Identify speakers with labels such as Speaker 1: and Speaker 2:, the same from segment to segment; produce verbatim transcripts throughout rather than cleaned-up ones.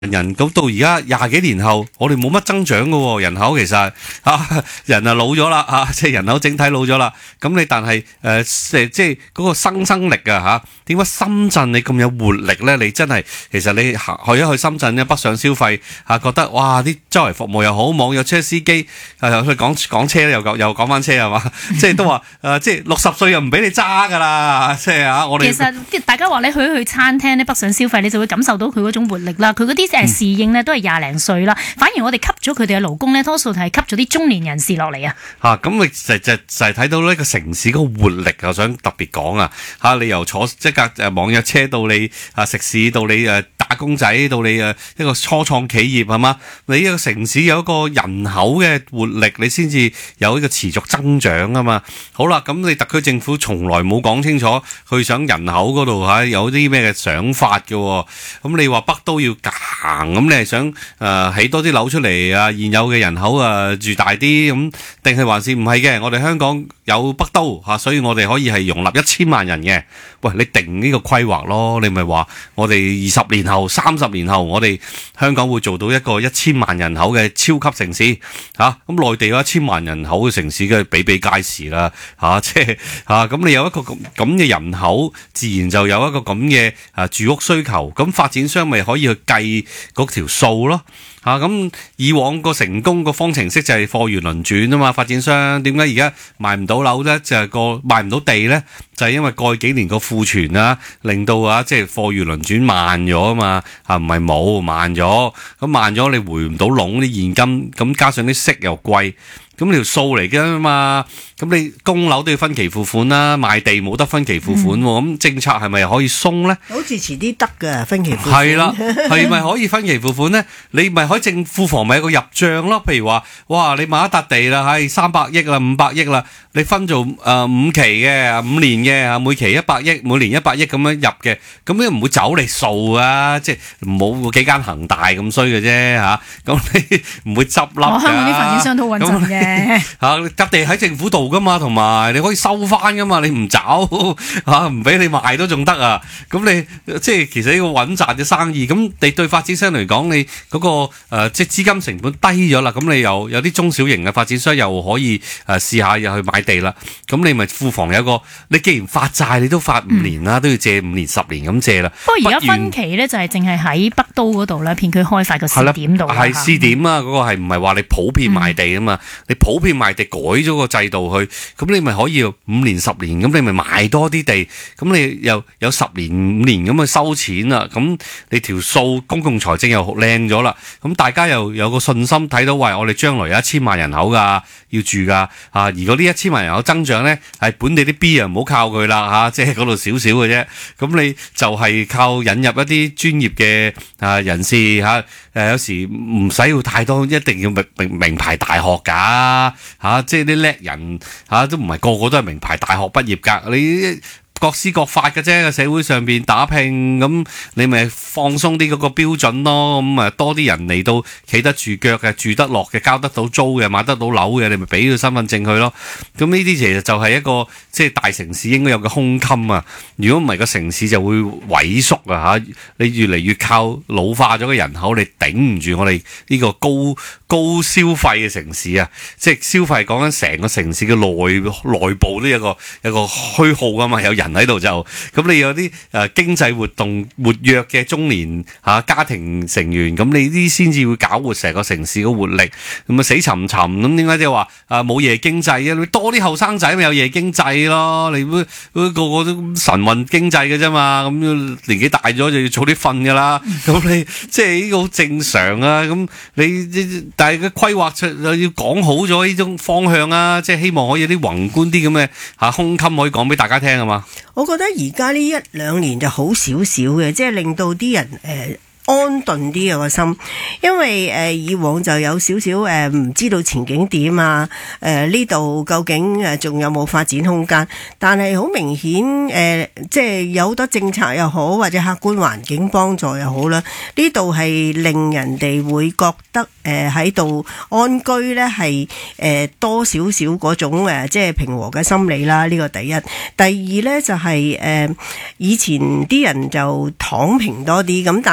Speaker 1: 人咁到而家廿幾年後，我哋冇乜增長噶人口，其實啊人啊老咗啦吓，即係人口整體老咗啦。咁你但係誒誒即係嗰個生生力啊吓，點解深圳你咁有活力咧？你真係其實你去一去深圳咧，北上消費吓，覺得哇啲周圍服務又好，網約車司機誒去講講車又講又講翻車係嘛，即係都話誒即係六十歲又唔俾你揸噶啦，即係啊我哋
Speaker 2: 其實大家話你去去餐廳咧北上消費，你就會感受到佢嗰種活力啦，佢嗰啲。誒侍應咧都係廿零歲啦，反而我哋吸咗佢哋嘅勞工咧，多數係吸咗啲中年人士落嚟啊！嚇，
Speaker 1: 咁你就就就係睇到呢個城市嗰個活力，我想特別講啊！嚇，你由坐即架誒網約車到你啊食肆，到你誒打工仔，到你誒一個初創企業係嘛？你一個城市有一個人口嘅活力，你先至有呢個持續增長啊嘛！好啦，咁你特區政府從來冇講清楚，佢想人口嗰度嚇有啲咩嘅想法嘅喎？咁你話北都要行，咁你係想誒起多啲樓出嚟啊？現有嘅人口啊住大啲咁，定係還是唔係嘅？我哋香港有北都嚇，所以我哋可以係容納一千萬人嘅。喂，你定呢個規劃咯，你咪話我哋二十年後、三十年後，我哋香港會做到一個一千萬人口嘅超級城市嚇。咁內地有一千萬人口嘅城市嘅比比皆是啦嚇，即係嚇咁你有一個咁咁嘅人口，自然就有一個咁嘅啊住屋需求，咁發展商咪可以去計嗰條數咯嚇。咁以往個成功個方程式就係貨如輪轉啊嘛，發展商點解而家賣唔到樓咧？就係個賣唔到地咧，就係因為過去幾年個庫存啊，令到啊即係貨如輪轉慢咗啊嘛嚇，唔係冇慢咗，咁慢咗你回唔到籠啲現金，咁加上啲息又貴。咁條數嚟嘅嘛，咁你供樓都要分期付款啦，賣地冇得分期付款喎，咁、嗯、政策係咪可以鬆咧？
Speaker 3: 好似遲啲得㗎分期付款。
Speaker 1: 係啦，係咪可以分期付款咧？你咪可以政庫房咪有個入帳咯？譬如話，哇，你買一笪地啦，係三百億啦，五百億啦，你分做誒、呃、五期嘅，五年嘅，每期一百億，每年一百億咁樣入嘅，咁你唔會走你數啊！即係冇幾間恒大咁衰嘅啫嚇，咁你唔會執笠㗎。
Speaker 2: 香港啲發展商都穩陣嘅。
Speaker 1: 吓，笪地喺政府度噶嘛，同埋你可以收翻噶嘛，你唔找吓，唔俾你賣都仲得啊！咁你即係其實呢個穩賺嘅生意，咁你對發展商嚟講，你嗰個誒即係資金成本低咗啦，咁你又有啲中小型嘅發展商又可以誒試下又去買地啦，咁你咪庫房有個，你既然發債，你都發五年啦，都要借五年十年咁借啦。
Speaker 2: 不過而家分期咧就係淨係喺北都嗰度咧，片區開發個試點度。
Speaker 1: 係試點啊，嗰個係唔係話你普遍賣地啊嘛？你普遍賣地改咗個制度去，咁你咪可以五年十年，咁你咪賣多啲地，咁你又有十年五年咁去收錢啦，咁你條數公共財政又靚咗啦，咁大家又有個信心睇到，喂，我哋將來有一千萬人口噶，要住噶，啊，如果呢一千萬人口增長咧，係本地啲 B 啊唔好靠佢啦吓，即係嗰度少少嘅啫，咁你就係靠引入一啲專業嘅啊人士吓，誒有時唔使要太多，一定要名名名牌大學噶。吓、啊，即係啲叻人吓、啊，都唔係個個都係名牌大學畢業噶，你各施各法嘅啫，社會上邊打拼，咁你咪放鬆啲嗰個標準咯，咁啊多啲人嚟到企得住腳嘅，住得落嘅，交得到租嘅，買得到樓嘅，你咪俾個身份證佢咯。咁呢啲其實就係一個即係大城市應該有嘅胸襟啊。如果唔係個城市就會萎縮啊吓，你越嚟越靠老化咗嘅人口，你頂唔住我哋呢個高高消費嘅城市啊。即係消費講緊成個城市嘅內內部都有個有個虛耗噶嘛，有人喺度就咁，你有啲誒、呃、經濟活動活躍嘅中年吓、啊、家庭成員，咁你啲先至會搞活成個城市嘅活力，咁啊死沉沉咁，點解即係話啊冇夜經濟啊？你多啲後生仔咪有夜經濟咯，你會個個都神運經濟嘅啫嘛，咁年紀大咗就要早啲瞓噶啦，咁你即係呢個好正常啊，咁你但係嘅規劃出要講好咗呢種方向啊，即係希望可以有啲宏觀啲咁嘅吓胸襟可以講俾大家聽啊嘛。
Speaker 3: 我覺得而家呢一兩年就好少少嘅，即係令到啲人誒、呃安頓啲個心，因為誒、呃、以往就有少少誒唔知道前景點啊，誒呢度究竟誒仲有冇發展空間？但係好明顯誒、呃，即係有好多政策又好，或者客觀環境幫助又好啦，呢度係令人哋會覺得誒喺度安居咧，係誒多少少嗰種誒即係平和嘅心理啦。呢個第一，第二咧就係、是、誒、呃、以前啲人就躺平多啲，咁但係而家。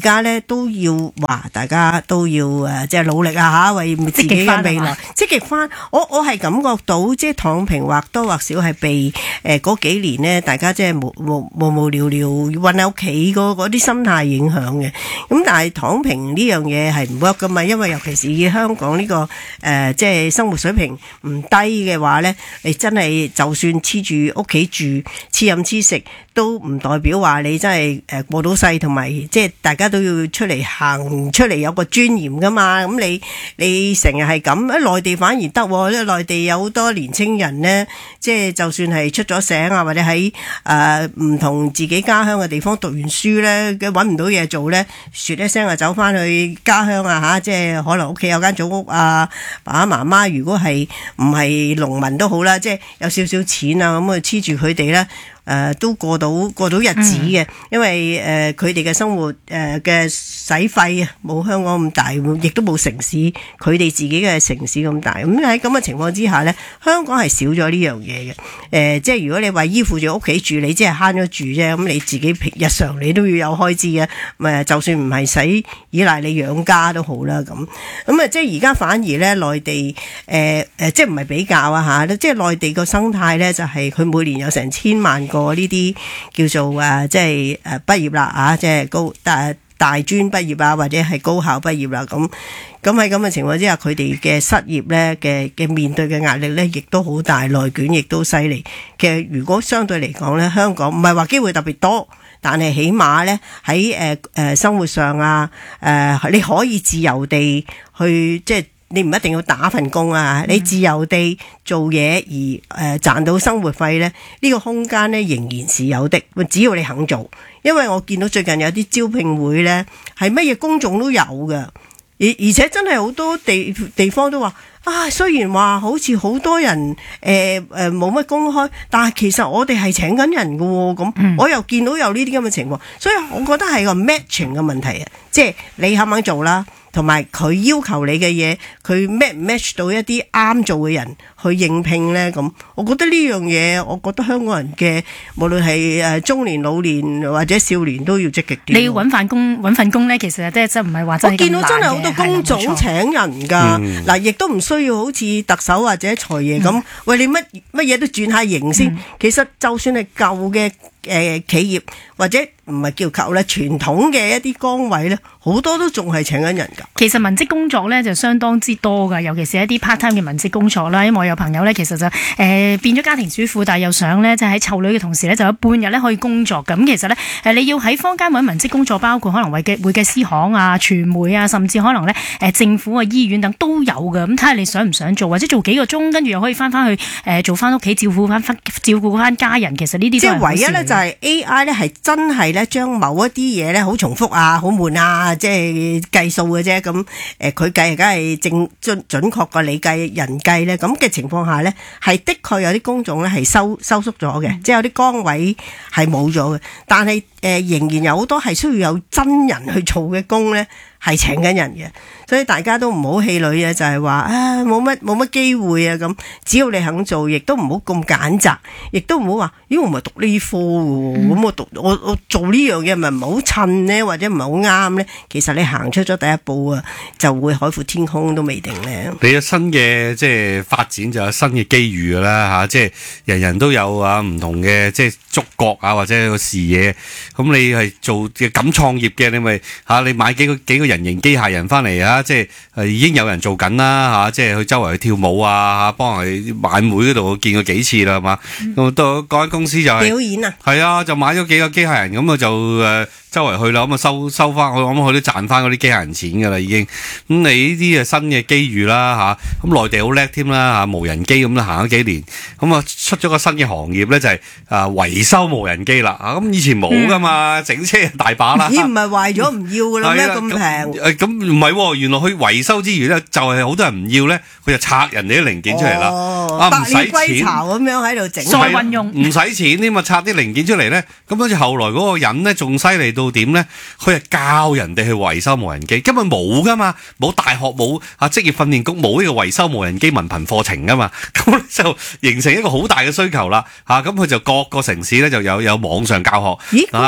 Speaker 3: 家咧都要話，大家都要誒即係努力啊嚇，為自己嘅未來積極翻。我我係感覺到即係躺平或多或少係被誒嗰、呃、幾年呢，大家即係無無無無聊聊韞喺屋企嗰啲心態影響嘅。咁但係躺平呢樣嘢係唔 work 噶嘛，因為尤其是以香港呢、呢個誒、呃、即係生活水平唔低嘅話咧，你真係就算黐住屋企住，黐飲黐食都唔代表話你真係誒過到世，同埋即係大家都要出嚟行出嚟有個尊嚴噶嘛。咁你你成日係咁喺內地反而得喎，因為內地有好多年青人呢，即係就算係出咗省啊，或者喺誒唔同自己家鄉嘅地方讀完書咧，揾唔到嘢做咧，説一聲啊走翻去家鄉啊嚇，即係可能屋企有間祖屋啊，爸爸媽媽如果係唔係農民都好啦，即係有少少錢啊咁啊黐住佢哋咧。誒、呃、都過到過到日子嘅，因為誒佢哋嘅生活誒嘅使費啊冇香港咁大，亦都冇城市佢哋自己嘅城市咁大。咁喺咁嘅情況之下呢，香港係少咗呢樣嘢嘅。誒、呃、即係如果你話依附住屋企住，你即係慳咗住啫。咁你自己平日常你都要有開支嘅。誒就算唔係使依賴你養家都好啦。咁咁啊，即係而家反而呢，內地誒誒、呃、即係唔係比較啊嚇？即係內地個生態呢，就係、是、佢每年有成千萬個。呢啲叫做啊，即係誒畢業啦啊，即係高大大專畢業啊，或者係高校畢業啦。咁咁喺咁嘅情況之下，佢哋嘅失業咧嘅嘅面對嘅壓力咧，亦都好大，內卷亦都犀利。其實如果相對嚟講咧，香港唔係話機會特別多，但係起碼咧喺誒誒生活上啊，誒、呃、你可以自由地去即係。你唔一定要打份工啊，你自由地做嘢而誒賺、呃、到生活費咧，呢、呢個空間咧仍然是有的，只要你肯做。因為我見到最近有啲招聘會咧，係乜嘢工種都有㗎，而而且真係好多地地方都話啊，雖然話好似好多人誒誒冇乜公開，但係其實我哋係請緊人㗎喎，咁、嗯、我又見到有呢啲咁嘅情況，所以我覺得係個 matching 嘅問題啊，即係你肯唔肯做啦。同埋佢要求你嘅嘢，佢 match 唔 match 到一啲啱做嘅人去應聘呢？咁我覺得呢樣嘢，我覺得香港人嘅無論係誒中年、老年或者少年都要積極啲。
Speaker 2: 你要揾份工，揾份工呢，其實即係真唔係話真係咁難嘅。我見到真係好多工種請人㗎，嗱，亦都唔需要好似特首或者財爺咁，喂、嗯、你乜乜嘢都轉下型先、嗯。其實就算係舊嘅。誒、呃、企業或者唔係叫舊咧，傳統嘅一啲崗位咧，好多都仲係請緊人㗎。 其實文職工作咧就相當之多㗎，尤其是一啲 part time 嘅文職工作啦。因為我有朋友咧，其實就誒、呃、變咗家庭主婦，但係又想咧，即係喺湊女嘅同時咧，就有半日咧可以工作㗎。咁其實咧誒，你要喺坊間揾文職工作，包括可能會計會計師行啊、傳媒啊，甚至可能咧誒政府啊、醫院等都有㗎。咁睇下你想唔想做，或者做幾個鐘，跟住又可以翻翻去誒、呃、做翻屋企照顧翻照顧翻家人。其實呢啲即係
Speaker 3: 唯一咧就係 A I 咧係真係咧將某一啲嘢咧好重複啊、好悶啊，即係計數嘅啫。咁誒佢計梗係正準準確過你計人計咧。咁嘅情況下咧，係的確有啲工種咧係收收縮咗嘅，即係有啲崗位係冇咗嘅。但係誒、呃、仍然有好多係需要有真人去做嘅工咧，係請緊人嘅。所以大家都唔好氣餒啊，就係話啊冇乜冇乜機會啊咁。只要你肯做，亦都唔好咁揀擇，亦都唔好話咦我唔係讀呢科嘅，咁、嗯、我讀我我做呢樣嘢咪唔係好襯呢，或者唔係好啱呢？其實你行出咗第一步啊，就會海闊天空都未定呢。
Speaker 1: 你有新嘅即係發展就有新嘅機遇㗎啦嚇，即係人人都有啊唔同嘅即係觸覺啊或者個視野。咁你係做嘅敢創業嘅，你咪嚇你買幾個幾個人形機械人翻嚟啊！即係誒已經有人做緊啦嚇，即係去周圍去跳舞啊，幫人哋晚會嗰度我見過幾次啦，係嘛？咁到嗰間公司就係、是、
Speaker 3: 表演啊，
Speaker 1: 係啊，就買咗幾個機械人，咁啊就誒。呃周圍去啦，咁啊收收翻，我諗佢都賺翻嗰啲機械人錢噶啦，已經。咁你呢啲啊新嘅機遇啦嚇，咁內地好叻添啦嚇，無人機咁啦行咗幾年，咁啊出咗個新嘅行業咧就係啊維修無人機啦嚇，咁以前冇噶嘛，整車大把啦。
Speaker 3: 咦唔係壞咗唔要噶啦咩咁平？
Speaker 1: 誒咁唔係喎，原來佢維修之餘咧，就係好多人唔要咧，佢就拆人哋啲零件出嚟啦。啊唔使錢，百年歸巢咁樣喺度整，
Speaker 2: 再運用
Speaker 1: 唔使錢添嘛，拆啲零件出嚟咧，咁好似後來嗰個人咧仲犀利到點咧？佢係教人哋去維修無人機，根本冇噶嘛，冇大學冇啊職業訓練局冇呢個維修無人機文憑課程噶嘛，咁就形成一個好大嘅需求啦嚇，咁佢就各個城市咧就有有網上教學。
Speaker 3: 咦，嗰、那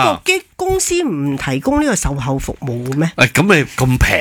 Speaker 2: 個機公司唔提供呢個售後服務嘅咩？
Speaker 1: 誒咁你咁平